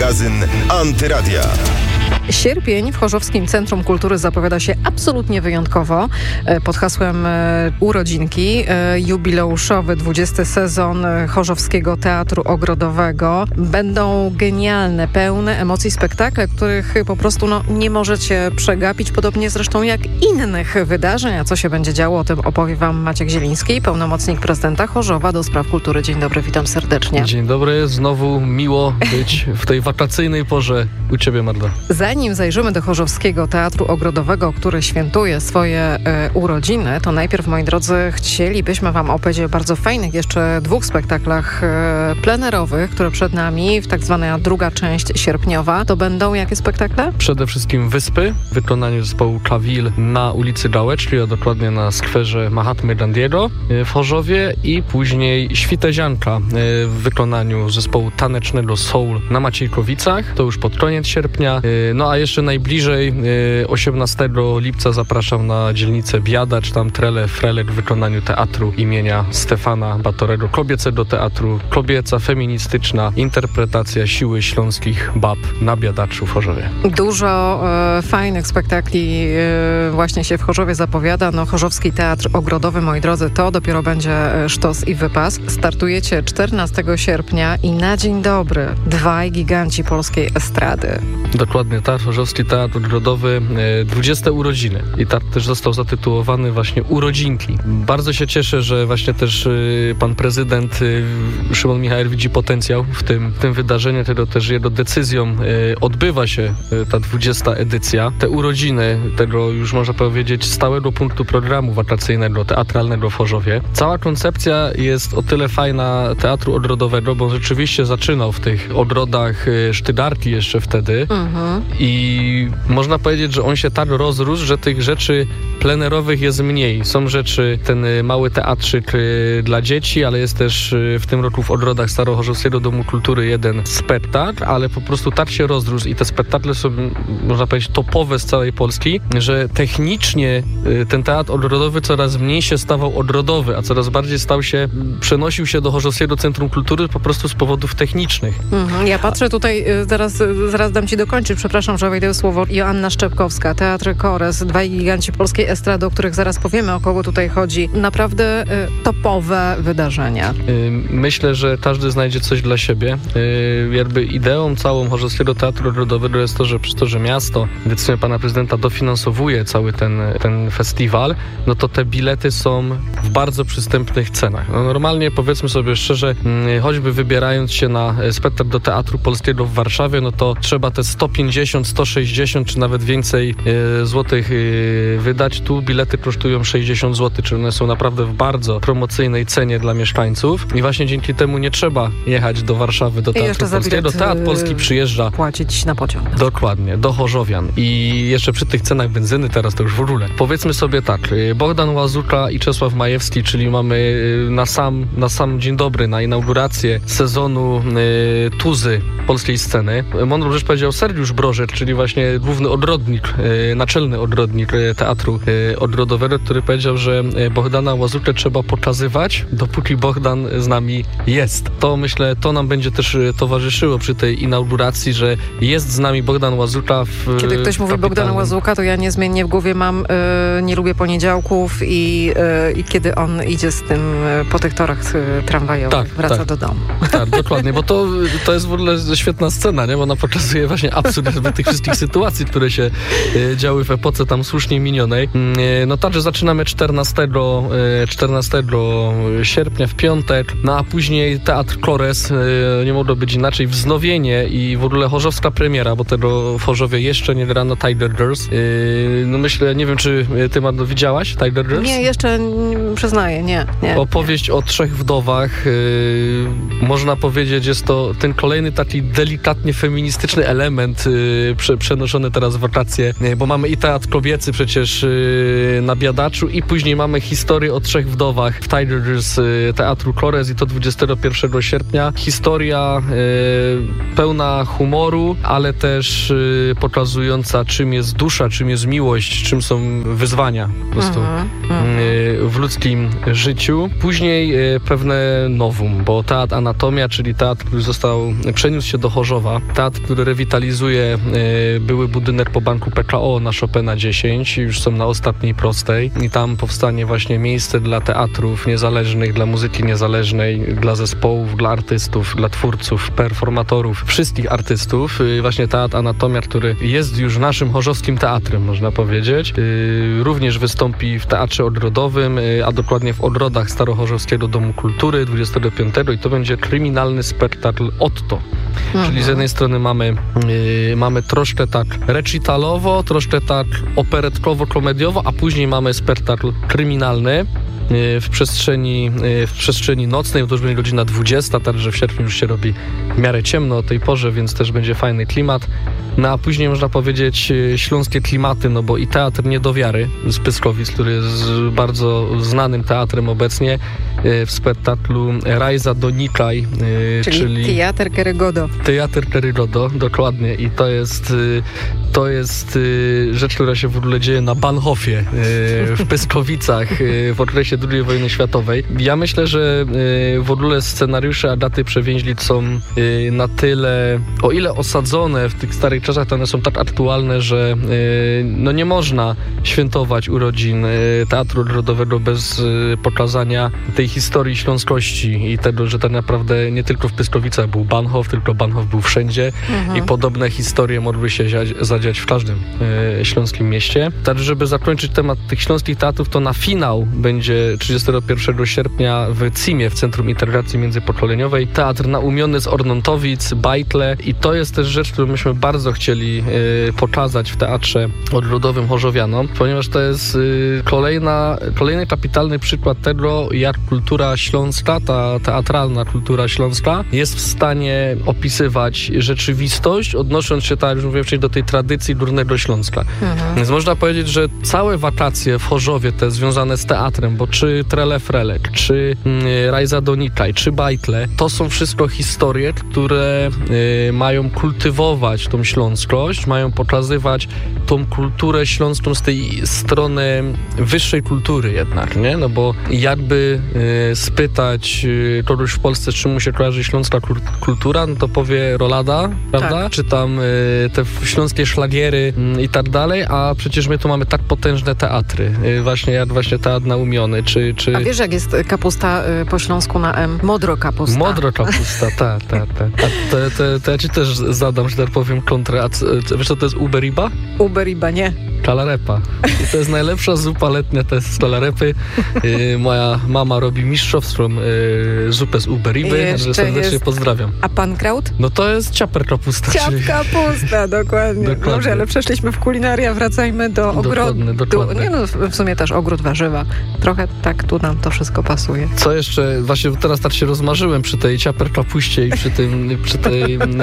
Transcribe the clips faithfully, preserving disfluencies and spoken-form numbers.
Magazyn Antyradia. Sierpień w Chorzowskim Centrum Kultury zapowiada się absolutnie wyjątkowo. Pod hasłem Urodzinki jubileuszowy dwudziesty sezon Chorzowskiego Teatru Ogrodowego. Będą genialne, pełne emocji spektakle, których po prostu no, nie możecie przegapić, podobnie zresztą jak innych wydarzeń. A co się będzie działo, o tym opowie wam Maciek Zieliński, pełnomocnik prezydenta Chorzowa do spraw kultury. Dzień dobry, witam serdecznie. Dzień dobry, znowu miło być w tej wakacyjnej porze u ciebie, Marta. Zanim zajrzymy do Chorzowskiego Teatru Ogrodowego, który świętuje swoje e, urodziny, to najpierw, moi drodzy, chcielibyśmy wam opowiedzieć o bardzo fajnych jeszcze dwóch spektaklach e, plenerowych, które przed nami, w tak zwana druga część sierpniowa. To będą jakie spektakle? Przede wszystkim Wyspy w wykonaniu zespołu Kawil na ulicy Gałeczki, a dokładnie na skwerze Mahatmy Gandiego w Chorzowie, i później Świtezianka w wykonaniu zespołu tanecznego Soul na Maciejkowicach. To już pod koniec sierpnia. No a jeszcze najbliżej osiemnastego lipca zapraszam na dzielnicę Biadacz, tam Trele Frelek w wykonaniu teatru imienia Stefana Batorego, kobiecego teatru, kobieca, feministyczna interpretacja siły śląskich bab na Biadaczu w Chorzowie. Dużo e, fajnych spektakli e, właśnie się w Chorzowie zapowiada. No, Chorzowski Teatr Ogrodowy, moi drodzy, to dopiero będzie sztos i wypas. Startujecie czternastego sierpnia i na dzień dobry dwaj giganci polskiej estrady. Dokładnie, tak. Chorzowski Teatr Ogrodowy, dwudzieste urodziny. I tak też został zatytułowany właśnie Urodzinki. Bardzo się cieszę, że właśnie też pan prezydent Szymon Michałek widzi potencjał w tym, w tym wydarzeniu, tego też jego decyzją odbywa się ta dwudziesta edycja. Te urodziny tego, już można powiedzieć, stałego punktu programu wakacyjnego, teatralnego w Chorzowie. Cała koncepcja jest o tyle fajna Teatru Ogrodowego, bo rzeczywiście zaczynał w tych ogrodach Sztygarki jeszcze wtedy. Mhm. I można powiedzieć, że on się tak rozrósł, że tych rzeczy plenerowych jest mniej. Są rzeczy, ten mały teatrzyk dla dzieci, ale jest też w tym roku w ogrodach Starochorzowskiego Domu Kultury jeden spektakl, ale po prostu tak się rozrósł i te spektakle są, można powiedzieć, topowe z całej Polski, że technicznie ten teatr ogrodowy coraz mniej się stawał ogrodowy, a coraz bardziej stał się, przenosił się do Chorzowskiego Centrum Kultury po prostu z powodów technicznych. Mhm. Ja patrzę tutaj, zaraz, zaraz dam ci dokończyć, przepraszam, że wejdę w słowo. Joanna Szczepkowska, Teatr Kores, dwaj giganci polskiej estrady, o których zaraz powiemy, o kogo tutaj chodzi. Naprawdę y, topowe wydarzenia. Myślę, że każdy znajdzie coś dla siebie. Jakby ideą całą Chorzowskiego Teatru Ogrodowego jest to, że przez to, że miasto, decyzją pana prezydenta, dofinansowuje cały ten, ten festiwal, no to te bilety są w bardzo przystępnych cenach. No normalnie, powiedzmy sobie szczerze, choćby wybierając się na spektakl do Teatru Polskiego w Warszawie, no to trzeba te sto pięćdziesiąt, sto sześćdziesiąt czy nawet więcej e, złotych e, wydać. Tu bilety kosztują sześćdziesiąt złotych, czyli one są naprawdę w bardzo promocyjnej cenie dla mieszkańców i właśnie dzięki temu nie trzeba jechać do Warszawy, do Teatru Polskiego. Teatr Polski przyjeżdża płacić na pociąg. Dokładnie, do Chorzowian. I jeszcze przy tych cenach benzyny teraz to już w ogóle. Powiedzmy sobie tak, Bogdan Łazuka i Czesław Majewski, czyli mamy na sam, na sam dzień dobry, na inaugurację sezonu e, Tuzy polskiej sceny. Mądrą rzecz powiedział Sergiusz Brożek, czyli właśnie główny ogrodnik, e, naczelny ogrodnik e, Teatru e, Ogrodowego, który powiedział, że Bogdana Łazukę trzeba pokazywać, dopóki Bogdan z nami jest. To myślę, to nam będzie też towarzyszyło przy tej inauguracji, że jest z nami Bogdan Łazuka w Kiedy ktoś mówi Bogdan Łazuka, to ja niezmiennie w głowie mam e, nie lubię poniedziałków i, e, i kiedy on idzie z tym e, po tych torach e, tramwajowych, tak, wraca tak. do domu. Tak, dokładnie, bo to, to jest w ogóle świetna scena, nie? Bo ona pokazuje właśnie absurd tych wszystkich sytuacji, które się e, działy w epoce tam słusznie minionej. E, no także zaczynamy czternastego sierpnia w piątek, no a później Teatr Kores, e, nie mogło być inaczej, wznowienie i w ogóle chorzowska premiera, bo tego w Chorzowie jeszcze nie grano Tiger Girls. E, no myślę, nie wiem, czy ty, Mardo, widziałaś Tiger Girls? Nie, jeszcze nie, przyznaję, nie. nie Opowieść nie. o trzech wdowach. E, można powiedzieć, jest to ten kolejny taki delikatnie feministyczny element yy, prze, przenoszony teraz w wakacje, yy, bo mamy i teatr kobiecy przecież yy, na Biadaczu i później mamy historię o trzech wdowach w Tiger Girls yy, Teatru Kores i to dwudziestego pierwszego sierpnia. Historia yy, pełna humoru, ale też yy, pokazująca, czym jest dusza, czym jest miłość, czym są wyzwania po prostu yy, w ludzkim życiu. Później yy, pewne nowum, bo Teatr Anatomia, czyli teatr, który został, przeniósł się się do Chorzowa. Teatr, który rewitalizuje y, były budynek po banku P K O na Chopina dziesięć, już są na ostatniej prostej i tam powstanie właśnie miejsce dla teatrów niezależnych, dla muzyki niezależnej, dla zespołów, dla artystów, dla twórców, performatorów, wszystkich artystów. Y, właśnie Teatr Anatomia, który jest już naszym chorzowskim teatrem, można powiedzieć. Y, również wystąpi w Teatrze Odrodowym, y, a dokładnie w Odrodach Starochorzowskiego Domu Kultury dwudziestego piątego i to będzie kryminalny spektakl Otto. Mhm. Czyli z jednej strony mamy, yy, mamy troszkę tak recitalowo, troszkę tak operetkowo-komediowo, a później mamy spektakl kryminalny w przestrzeni, w przestrzeni nocnej, to już będzie godzina dwudziesta, także w sierpniu już się robi w miarę ciemno o tej porze, więc też będzie fajny klimat. No a później można powiedzieć śląskie klimaty, no bo i Teatr Niedowiary z Pyskowic, który jest bardzo znanym teatrem obecnie, w spektaklu Rajza do Nikaj, czyli, czyli Teatr Kerygodo. Teatr Kerygodo, dokładnie. I to jest, to jest rzecz, która się w ogóle dzieje na Bahnhofie w Pyskowicach w okresie drugiej wojny światowej. Ja myślę, że w ogóle scenariusze Agaty Przewięźlic są na tyle, o ile osadzone w tych starych czasach, to one są tak aktualne, że no nie można świętować urodzin Teatru Odrodowego bez pokazania tej historii śląskości i tego, że tak naprawdę nie tylko w Pyskowicach był Bahnhof, tylko Bahnhof był wszędzie mhm. i podobne historie mogły się zadziać w każdym e, śląskim mieście. Także, żeby zakończyć temat tych śląskich teatrów, to na finał będzie trzydziestego pierwszego sierpnia w Cimie, w Centrum Integracji Międzypokoleniowej, teatr naumiony z Ornontowic, Bajtle i to jest też rzecz, którą myśmy bardzo chcieli e, pokazać w Teatrze Odrodowym Chorzowianom, ponieważ to jest e, kolejna, kolejny kapitalny przykład tego, jak kultura śląska, ta teatralna kultura śląska jest w stanie opisywać rzeczywistość, odnosząc się, tak jak już mówiłem wcześniej, do tej tradycji Górnego Śląska. Mhm. Więc można powiedzieć, że całe wakacje w Chorzowie te związane z teatrem, bo czy Trele Frelek, czy y, Rajza do Nikaj, czy Bajtle, to są wszystko historie, które y, mają kultywować tą śląskość, mają pokazywać tą kulturę śląską z tej strony wyższej kultury jednak, nie? No bo jakby y, spytać y, kogoś w Polsce, z czym mu się kojarzy śląska kultura, no to powie rolada, prawda? Tak. Czy tam y, te śląskie szlagiery y, i tak dalej, a przecież my tu mamy tak potężne teatry, y, właśnie jak właśnie Teatr Naumiony, czy, czy... A wiesz, jak jest kapusta y, po śląsku na M? Modro kapusta. Modro kapusta, tak, tak, tak. A to, to, to ja ci też zadam, że tak powiem, kontrę. A co, wiesz, co to jest uberiba? Uberiba, nie. Kalarepa. I to jest najlepsza zupa letnia, to jest z kalarepy. Yy, moja mama robi mistrzowską yy, zupę z uberiby, także serdecznie jest... pozdrawiam. A pankraut? No to jest ciaper kapusta. Ciap czyli... kapusta, dokładnie. dokładnie. Dobrze, ale przeszliśmy w kulinaria, wracajmy do ogrodu. Dokładnie, dokładnie. Nie no, w sumie też ogród warzywa. Trochę tak tu nam to wszystko pasuje. Co jeszcze? Właśnie teraz tak się rozmarzyłem przy tej ciaper kapuście i przy tym, przy tej yy,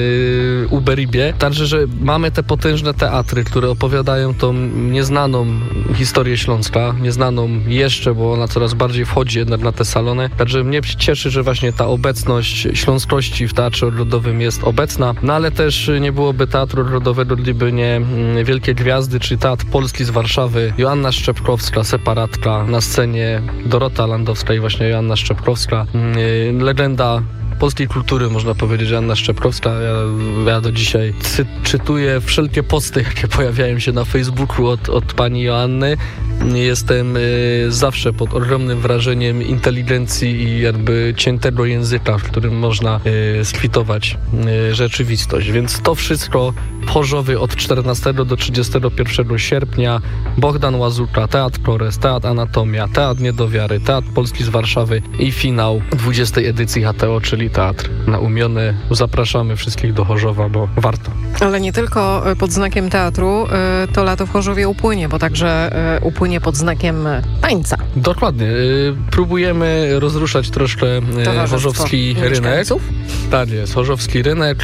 uberibie. Także, że mamy te potężne teatry, które opowiadają tą nieznaną historię Śląska, nieznaną jeszcze, bo ona coraz bardziej wchodzi jednak na te salony. Także mnie cieszy, że właśnie ta obecność śląskości w Teatrze Odrodowym jest obecna, no ale też nie byłoby Teatru Odrodowego, gdyby nie wielkie gwiazdy, czyli Teatr Polski z Warszawy, Joanna Szczepkowska, separatka, na scenie Dorota Landowska i właśnie Joanna Szczepkowska, legenda polskiej kultury, można powiedzieć, Joanna Szczepkowska. Ja, ja do dzisiaj cy, czytuję wszelkie posty, jakie pojawiają się na Facebooku od, od pani Joanny. Jestem y, zawsze pod ogromnym wrażeniem inteligencji i jakby ciętego języka, w którym można y, skwitować y, rzeczywistość. Więc to wszystko w Chorzowie od czternastego do trzydziestego pierwszego sierpnia. Bogdan Łazuka, Teatr Kores, Teatr Anatomia, Teatr Niedowiary, Teatr Polski z Warszawy i finał dwudziestej edycji H T O, czyli Teatr Naumiony. Zapraszamy wszystkich do Chorzowa, bo warto. Ale nie tylko pod znakiem teatru to lato w Chorzowie upłynie, bo także upłynie pod znakiem tańca. Dokładnie. Próbujemy rozruszać troszkę chorzowski rynek. Tak jest, chorzowski rynek,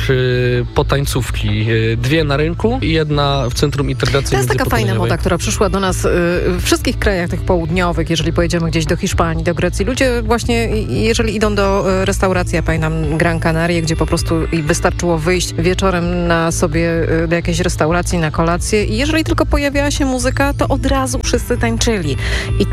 potańcówki. Dwie na rynku i jedna w Centrum Integracji To jest taka fajna moda, która przyszła do nas w wszystkich krajach tych południowych, jeżeli pojedziemy gdzieś do Hiszpanii, do Grecji. Ludzie właśnie, jeżeli idą do restauracji, ja pamiętam Gran Canaria, gdzie po prostu wystarczyło wyjść wieczorem na sobie do jakiejś restauracji, na kolację i jeżeli tylko pojawiała się muzyka, to od razu wszyscy tańczyli. I takie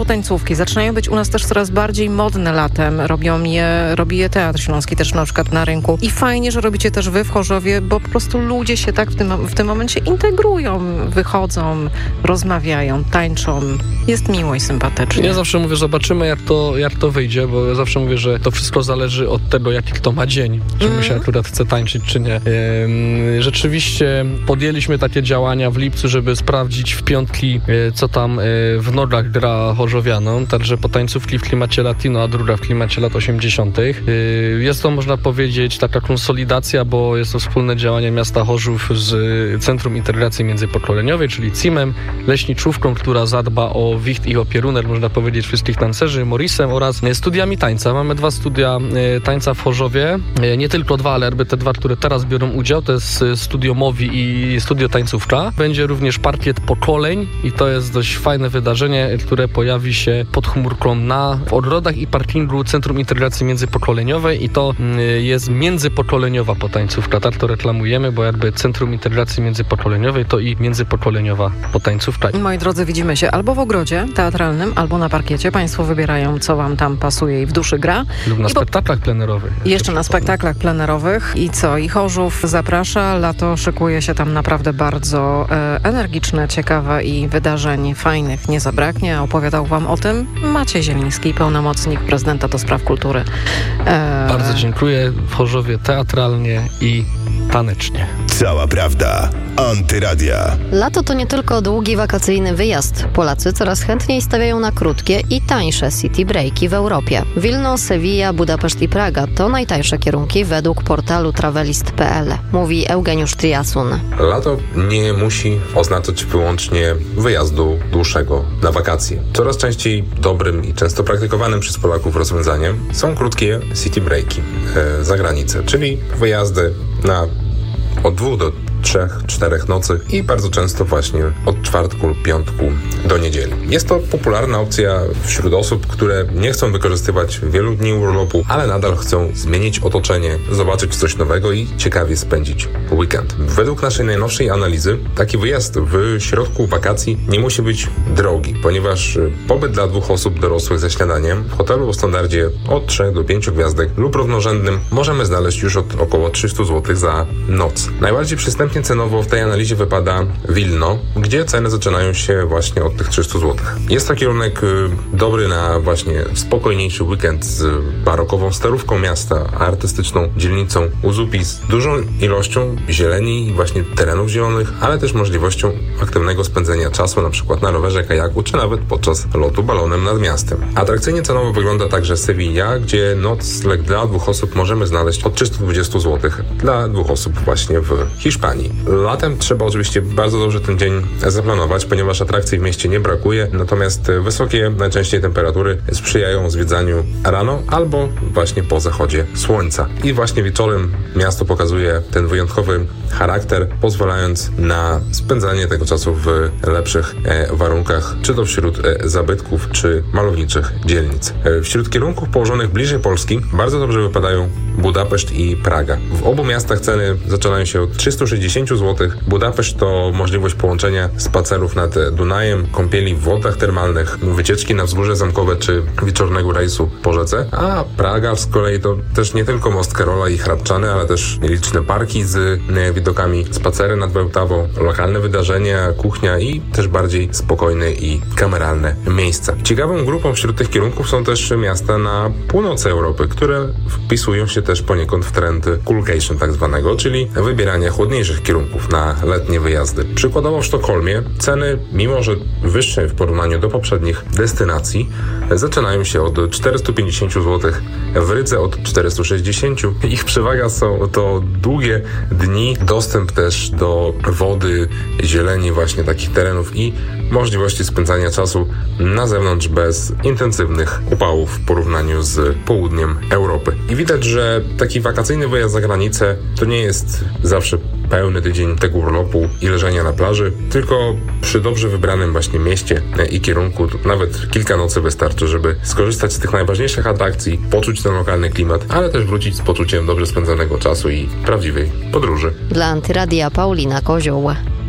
tańcówki zaczynają być u nas też coraz bardziej modne latem. Robią je, robi je Teatr Śląski też na przykład na rynku. I fajnie, że robicie też wy w Chorzowie, bo po prostu ludzie się tak w tym, w tym momencie integrują, wychodzą, rozmawiają, tańczą. Jest miło i sympatycznie. Ja zawsze mówię, zobaczymy jak to, jak to wyjdzie, bo ja zawsze mówię, że to wszystko zależy od tego, jaki kto ma dzień. Czy mm. my się akurat chce tańczyć, czy nie. Ehm, rzeczywiście podjęliśmy takie działania w lipcu, żeby sprawdzić w piątki, co tam w nogach gra chorzowianom. Także po tańcówki w klimacie latino, a druga w klimacie lat osiemdziesiątych. Jest to, można powiedzieć, taka konsolidacja, bo jest to wspólne działanie miasta Chorzów z Centrum Integracji Międzypokoleniowej, czyli C I M-em, leśniczówką, która zadba o wicht i opierunek, można powiedzieć, wszystkich tancerzy, Morisem oraz studiami tańca. Mamy dwa studia tańca w Chorzowie. Nie tylko dwa, ale jakby te dwa, które teraz biorą udział, to jest Studio Mowi i Studio Tańcówka. Będzie również parkiet pokoleń i to jest dość fajne wydarzenie, które pojawi się pod chmurką na w ogrodach i parkingu Centrum Integracji Międzypokoleniowej i to jest międzypokoleniowa potańcówka. Tak to reklamujemy, bo jakby Centrum Integracji Międzypokoleniowej to i międzypokoleniowa potańcówka. Moi drodzy, widzimy się albo w ogrodzie teatralnym, albo na parkiecie. Państwo wybierają, co wam tam pasuje i w duszy gra. Lub na I spektaklach bo... plenerowych. Jeszcze, jeszcze na spektaklach plenerowych. I co? I Chorzów zaprasza. Lato szykuje się tam naprawdę bardzo e, energiczne, ciekawe i wydarzeń fajnych nie zabraknie. Opowiadał wam o tym Maciej Zieliński, pełnomocnik prezydenta do spraw kultury. E... Bardzo dziękuję. W Chorzowie teatralnie i tanecznie. Cała prawda. Antyradia. Lato to nie tylko długi wakacyjny wyjazd. Polacy coraz chętniej stawiają na krótkie i tańsze city breaki w Europie. Wilno, Sewilla, Budapeszt i Praga to najtańsze kierunki według portalu travelist kropka p l, mówi Eugeniusz Triasun. Lato nie musi oznaczać wyłącznie wyjazdu dłuższego na wakacje. Coraz częściej dobrym i często praktykowanym przez Polaków rozwiązaniem są krótkie city breaki e, za granicę, czyli wyjazdy na od dwóch do trzech, czterech nocy i bardzo często właśnie od czwartku lub piątku do niedzieli. Jest to popularna opcja wśród osób, które nie chcą wykorzystywać wielu dni urlopu, ale nadal chcą zmienić otoczenie, zobaczyć coś nowego i ciekawie spędzić weekend. Według naszej najnowszej analizy taki wyjazd w środku wakacji nie musi być drogi, ponieważ pobyt dla dwóch osób dorosłych ze śniadaniem w hotelu o standardzie od trzech do pięciu gwiazdek lub równorzędnym możemy znaleźć już od około trzysta złotych za noc. Najbardziej przystępnie cenowo w tej analizie wypada Wilno, gdzie ceny zaczynają się właśnie od tych trzysta złotych. Jest to kierunek dobry na właśnie spokojniejszy weekend z barokową starówką miasta, artystyczną dzielnicą Uzupi z dużą ilością zieleni i właśnie terenów zielonych, ale też możliwością aktywnego spędzenia czasu na przykład na rowerze, kajaku, czy nawet podczas lotu balonem nad miastem. Atrakcyjnie cenowo wygląda także Sewilla, gdzie nocleg dla dwóch osób możemy znaleźć od trzysta dwadzieścia złotych dla dwóch osób właśnie w Hiszpanii. Latem trzeba oczywiście bardzo dobrze ten dzień zaplanować, ponieważ atrakcji w mieście nie brakuje, natomiast wysokie najczęściej temperatury sprzyjają zwiedzaniu rano albo właśnie po zachodzie słońca. I właśnie wieczorem miasto pokazuje ten wyjątkowy charakter, pozwalając na spędzanie tego czasu w lepszych e, warunkach, czy to wśród e, zabytków, czy malowniczych dzielnic. E, wśród kierunków położonych bliżej Polski bardzo dobrze wypadają Budapeszt i Praga. W obu miastach ceny zaczynają się od trzysta sześćdziesiąt złotych. Budapeszt to możliwość połączenia spacerów nad Dunajem, kąpieli w wodach termalnych, wycieczki na wzgórze zamkowe czy wieczornego rejsu po rzece, a Praga z kolei to też nie tylko most Karola i Hrabczany, ale też liczne parki z widokami, spacery nad Bełtawą, lokalne wydarzenia, kuchnia i też bardziej spokojne i kameralne miejsca. Ciekawą grupą wśród tych kierunków są też miasta na północy Europy, które wpisują się też poniekąd w trend coolcation tak zwanego, czyli wybierania chłodniejszych kierunków na letnie wyjazdy. Przykładowo w Sztokholmie ceny, mimo że wyższe w porównaniu do poprzednich destynacji, zaczynają się od czterysta pięćdziesiąt złotych, w Rydze od czterysta sześćdziesiąt. Ich przewaga są to długie dni, dostęp też do wody, zieleni, właśnie takich terenów i możliwości spędzania czasu na zewnątrz bez intensywnych upałów w porównaniu z południem Europy. I widać, że taki wakacyjny wyjazd za granicę to nie jest zawsze pełny tydzień tego urlopu i leżenia na plaży, tylko przy dobrze wybranym właśnie mieście i kierunku nawet kilka nocy wystarczy, żeby skorzystać z tych najważniejszych atrakcji, poczuć ten lokalny klimat, ale też wrócić z poczuciem dobrze spędzonego czasu i prawdziwej podróży. Dla Antyradia Paulina Kozioł.